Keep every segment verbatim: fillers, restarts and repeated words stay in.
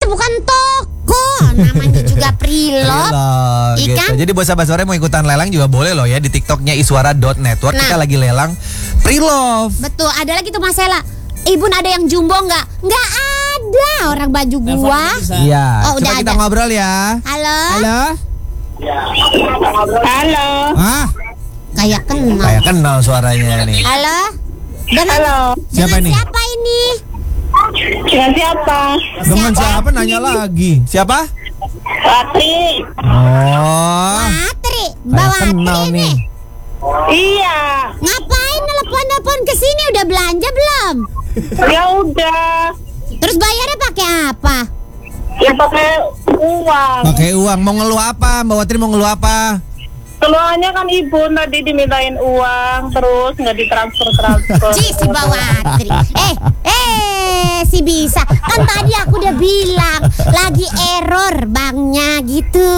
bukan toko, namanya juga Preloved. Gitu. Ikan? Jadi buat sahabat suara yang mau ikutan lelang juga boleh loh ya di TikToknya iswara dot network. Nah. Kita lagi lelang Preloved. Betul, ada lagi tuh Mas Ella. Ibun ada yang jumbo nggak? Nggak ada orang baju gua. Iya. Oh, Coba udah kita ada. ngobrol ya. Halo. Halo. Halo. Ah, Kayak kenal. kayak kenal suaranya nih. Halo. Dengan, Halo. Siapa dengan ini? siapa ini? Dengan siapa? Dengan siapa nanya lagi? Siapa? Ratri. Oh, Watri. kayak Bawa kenal Watri nih. nih. Iya. Ngapain telepon-telepon ke sini? Udah belanja belum? Ya udah. Terus bayarnya pakai apa? Ya pakai uang. Pakai uang. Mau ngeluh apa? Mbak Watri mau ngeluh apa? Keluarnya kan ibu tadi dimintain uang terus nggak ditransfer transfer. Ci, si Mbak Watri. Eh, eh, si bisa. Kan tadi aku udah bilang lagi error banknya gitu.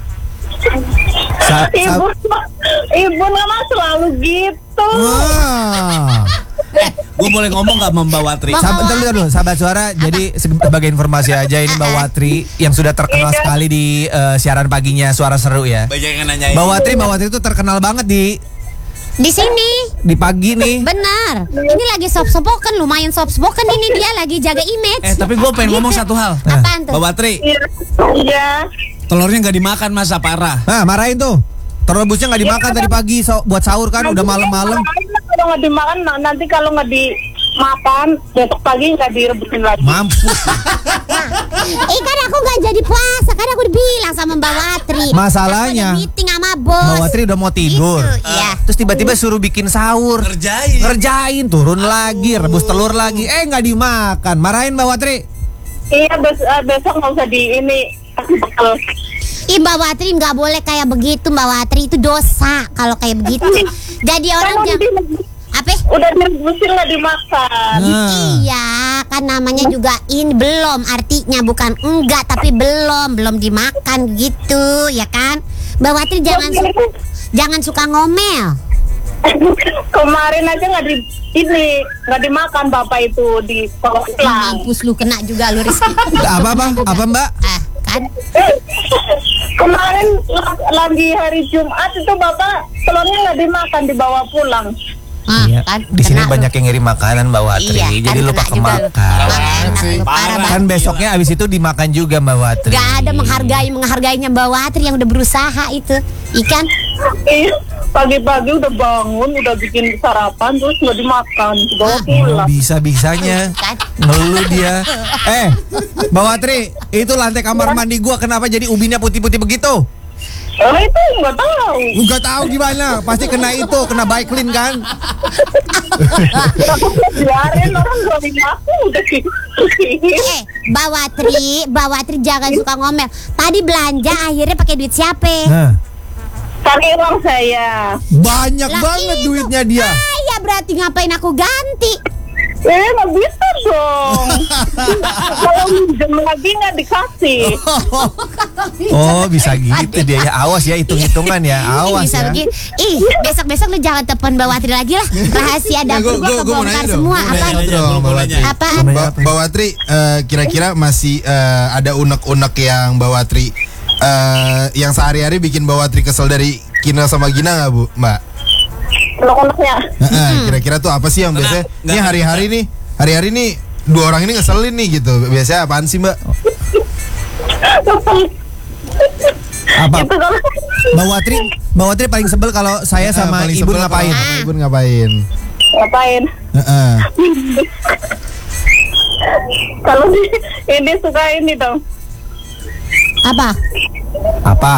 Sa- sa- Ibu, ibu memang selalu gitu. Wah. Gue boleh ngomong gak sama Mbak Watri? Mbak Sahabat, bentar, bentar dulu, sahabat suara. Jadi sebagai informasi aja, ini Mbak Watri yang sudah terkenal Iya. sekali di eh, siaran paginya Suara Seru ya. Banyak yang nanyain. Mbak Watri, Mbak Watri itu terkenal banget di Di sini. di pagi nih. Benar. Ini lagi soft spoken, lumayan soft spoken ini dia lagi jaga image. Eh tapi gue pengen ngomong satu hal. Apaan tuh? Mbak Watri, Iya. Iya. telurnya gak dimakan masa parah. Nah, marahin tuh. Telur rebusnya nggak dimakan tadi pagi so- buat sahur kan udah malam-malam. Kalau nggak dimakan nah, nanti kalau nggak dimakan besok pagi nggak direbutin lagi. Mampus. Eh kan aku nggak jadi puasa, kan aku udah bilang sama Mbak Watri. Masalahnya, Aku ada meeting sama bos. Mbak Watri udah mau tidur. Gitu, iya. Terus tiba-tiba suruh bikin sahur. Ngerjain. Ngerjain, turun lagi, rebus telur lagi. Eh nggak dimakan. Marahin Mbak Watri. Iya bes eh, besok nggak usah di ini. Ih Mbak Watri nggak boleh kayak begitu Mbak Watri, itu dosa kalau kayak begitu. Jadi orang Kan jangan udah- apa? udah direbutin nggak dimakan. Nah. Iya, kan namanya juga ini belum, artinya bukan enggak tapi belum, belum dimakan gitu, ya kan? Mbak Watri jangan su- jangan suka ngomel. Kemarin aja nggak di ini nggak dimakan bapak itu di kolong pulang. Mampus lu kena juga lu Rizky. Apa apa? Apa Mbak? Ah, kan? Kemarin lagi hari Jumat itu bapak telurnya nggak dimakan dibawa pulang. Ah, Iya. kan? Di sini Kena lu. banyak yang ngirim makanan Mbak Watri, Iya, jadi kan lupa kena juga lu. kemakan. Wah, enak lu, parah Parah. banget. Kan besoknya abis itu dimakan juga Mbak Watri. Gak ada menghargai menghargainya Mbak Watri yang udah berusaha itu, ikan. Iya, pagi-pagi udah bangun, udah bikin sarapan terus nggak dimakan, dibawa pulang. Bisa-bisanya Kan? ngeluh dia. Eh, Mbak Watri, itu lantai kamar mandi gua kenapa jadi ubinnya putih-putih begitu? Oh itu nggak tahu. Enggak tahu gimana, pasti kena itu, kena Baiklin kan? Biarin orang nggak dimakan udah gitu. Eh, Mbak Watri, Mbak Watri jangan suka ngomel. Tadi belanja akhirnya pakai duit siapa? Nah, Pakai uang saya. banyak Lah, banget itu. duitnya dia. Ah, ya berarti ngapain aku ganti? Eh nggak bisa dong. Kalau minjem lagi nggak dikasih. Oh, bisa gitu dia ya. Awas ya hitung-hitungan ya. Ih, Awas bisa ya. begini. Ih, besok-besok lu jangan telepon Mbak Watri lagi lah. Rahasia dapur gua kebongkar semua. Gua Apa? nanya aja, dong, gua mau Mbak nanya. Watri. Apaan? Mbak Mbak Watri, eh, kira-kira masih eh, ada unek-unek yang Mbak Watri eh, yang sehari-hari bikin Mbak Watri kesel dari Kina sama Gina nggak Bu, Mbak? Unek-uneknya. Heeh, kira-kira tuh apa sih yang Tenang, biasanya? nggak Ini hari-hari nih, hari-hari nih dua orang ini ngeselin nih gitu. Biasanya apaan sih Mbak? Apa? Itu kalau Mbak Watri, Mbak Watri paling sebel kalau saya Eh, sama paling Ibu sebel ngapain? kalau sama Ibu ngapain? ngapain? Heeh. Kalau di- ini suka ini dong. Apa? Apa?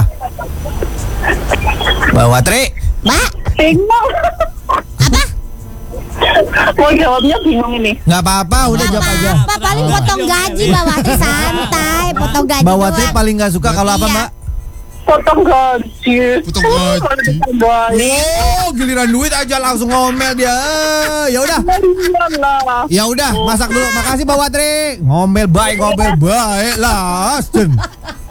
Mbak Watri, Mbak? Bingung. Apa? Mau jawabnya bingung ini. nggak apa-apa, udah jawab aja. Apa paling potong gaji Mbak Watri santai, potong gaji Mbak Watri doang. paling nggak suka kalau apa Iya. Mbak? Potong gaji. Potong gaji. Potong gaji. Oh, giliran duit aja langsung ngomel dia. Eh, Ya udah, Iyalah. ya udah, masak dulu. Makasih Mbak Watri. Ngomel baik, ngomel baik lah. Asten.